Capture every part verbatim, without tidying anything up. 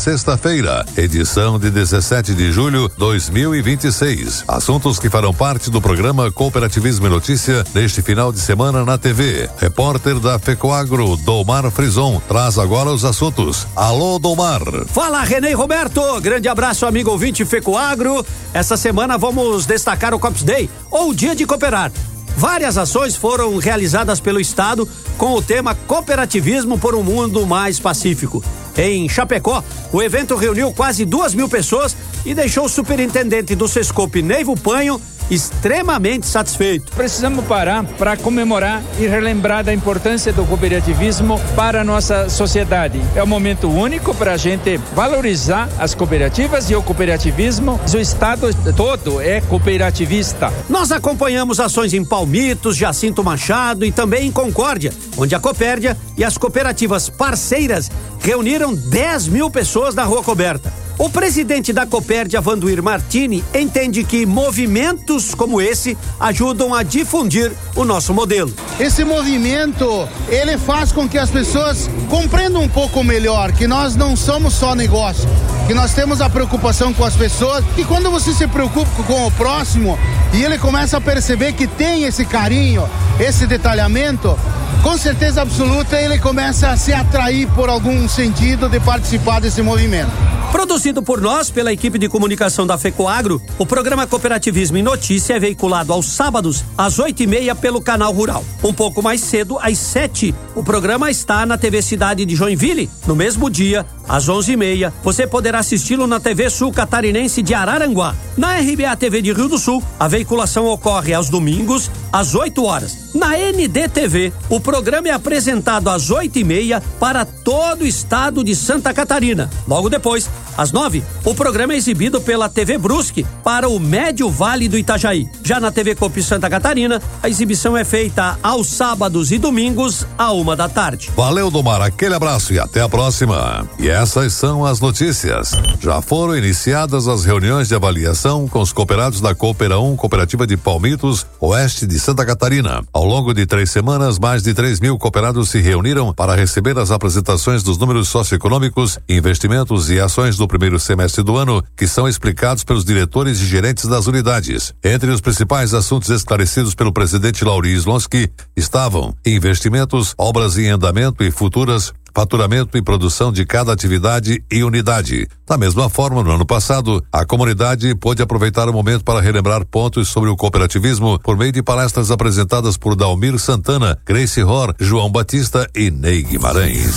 sexta-feira, edição de dezessete de julho de dois mil e vinte e seis. Assuntos que farão parte do programa Cooperativismo e Notícia neste final de semana na T V. Repórter da FECOAGRO, Domar Frison, traz agora os assuntos. Alô, Domar. Fala, René Roberto. Grande abraço, amigo ouvinte FECOAGRO. Essa semana vamos destacar o Coops Day, ou o Dia de Cooperar. Várias ações foram realizadas pelo Estado com o tema Cooperativismo por um Mundo Mais Pacífico. Em Chapecó, o evento reuniu quase duas mil pessoas e deixou o superintendente do Sescope, Neivo Panho, extremamente satisfeito. Precisamos parar para comemorar e relembrar da importância do cooperativismo para a nossa sociedade. É um momento único para a gente valorizar as cooperativas e o cooperativismo. O Estado todo é cooperativista. Nós acompanhamos ações em Palmitos, Jacinto Machado e também em Concórdia, onde a Copérdia e as cooperativas parceiras reuniram dez mil pessoas na Rua Coberta. O presidente da Copérdia, Vanduir Martini, entende que movimentos como esse ajudam a difundir o nosso modelo. Esse movimento, ele faz com que as pessoas compreendam um pouco melhor que nós não somos só negócio, que nós temos a preocupação com as pessoas, e quando você se preocupa com o próximo e ele começa a perceber que tem esse carinho, esse detalhamento, com certeza absoluta ele começa a se atrair por algum sentido de participar desse movimento. Produzido por nós, pela equipe de comunicação da FECOAGRO, o programa Cooperativismo e Notícia é veiculado aos sábados, às oito e meia, pelo Canal Rural. Um pouco mais cedo, às sete, o programa está na T V Cidade de Joinville. No mesmo dia, às onze e meia, você poderá assisti-lo na T V Sul Catarinense de Araranguá. Na R B A T V de Rio do Sul, a veiculação ocorre aos domingos, às oito horas. Na N D T V, o programa é apresentado às oito e meia para todo o estado de Santa Catarina. Logo depois, às nove, o programa é exibido pela T V Brusque para o Médio Vale do Itajaí. Já na T V Copi Santa Catarina, a exibição é feita aos sábados e domingos, à uma da tarde. Valeu, Domar, aquele abraço e até a próxima. E essas são as notícias. Já foram iniciadas as reuniões de avaliação com os cooperados da Coopera um, Cooperativa de Palmitos, oeste de Santa Catarina. Ao longo de três semanas, mais de três mil cooperados se reuniram para receber as apresentações dos números socioeconômicos, investimentos e ações do primeiro semestre do ano, que são explicados pelos diretores e gerentes das unidades. Entre os principais assuntos esclarecidos pelo presidente Lauri Slonski estavam investimentos, obras em andamento e futuras, faturamento e produção de cada atividade e unidade. Da mesma forma, no ano passado, a comunidade pôde aproveitar o momento para relembrar pontos sobre o cooperativismo por meio de palestras apresentadas por Dalmir Santana, Grace Hor, João Batista e Ney Guimarães.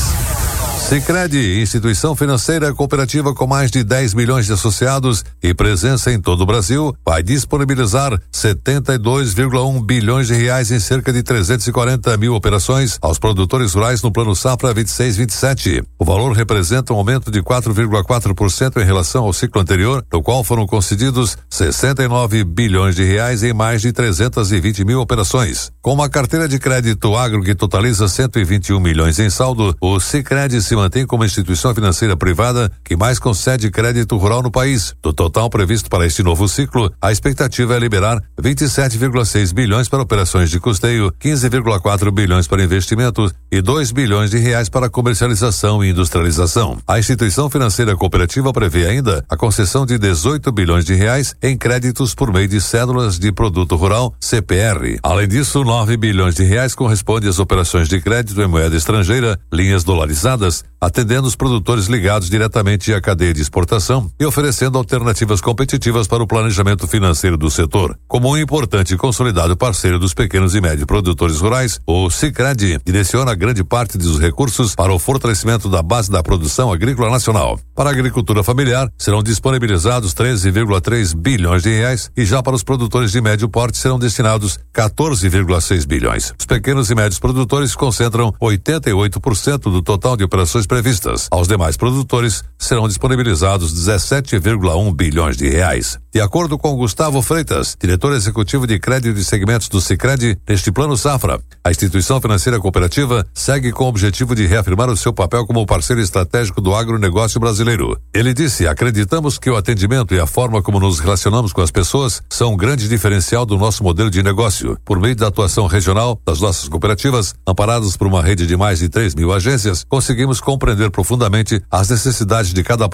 Sicredi, instituição financeira cooperativa com mais de dez milhões de associados e presença em todo o Brasil, vai disponibilizar setenta e dois vírgula um bilhões de reais em cerca de trezentos e quarenta mil operações aos produtores rurais no Plano Safra vinte e seis vinte e sete. O valor representa um aumento de quatro vírgula quatro por cento em relação ao ciclo anterior, no qual foram concedidos sessenta e nove bilhões de reais em mais de trezentos e vinte mil operações. Com uma carteira de crédito agro que totaliza cento e vinte e um milhões em saldo, o Sicredi se mantém como a instituição financeira privada que mais concede crédito rural no país. Do total previsto para este novo ciclo, a expectativa é liberar vinte e sete vírgula seis bilhões para operações de custeio, quinze vírgula quatro bilhões para investimentos e dois bilhões de reais para comercialização e industrialização. A instituição financeira cooperativa prevê ainda a concessão de dezoito bilhões de reais em créditos por meio de cédulas de produto rural, C P R. Além disso, nove bilhões de reais corresponde às operações de crédito em moeda estrangeira, linhas dolarizadas, atendendo os produtores ligados diretamente à cadeia de exportação e oferecendo alternativas competitivas para o planejamento financeiro do setor. Como um importante e consolidado parceiro dos pequenos e médios produtores rurais, o Sicredi direciona grande parte dos recursos para o fortalecimento da base da produção agrícola nacional. Para a agricultura familiar, serão disponibilizados treze vírgula três bilhões de reais e já para os produtores de médio porte serão destinados quatorze vírgula seis bilhões. Os pequenos e médios produtores concentram oitenta e oito por cento do total de operações previstas. Aos demais produtores serão disponibilizados dezessete vírgula um bilhões de reais. De acordo com Gustavo Freitas, diretor executivo de crédito de segmentos do Sicredi, neste Plano Safra, a instituição financeira cooperativa segue com o objetivo de reafirmar o seu papel como parceiro estratégico do agronegócio brasileiro. Ele disse: acreditamos que o atendimento e a forma como nos relacionamos com as pessoas são um grande diferencial do nosso modelo de negócio. Por meio da atuação regional das nossas cooperativas, amparadas por uma rede de mais de três mil agências, conseguimos compreender profundamente as necessidades de cada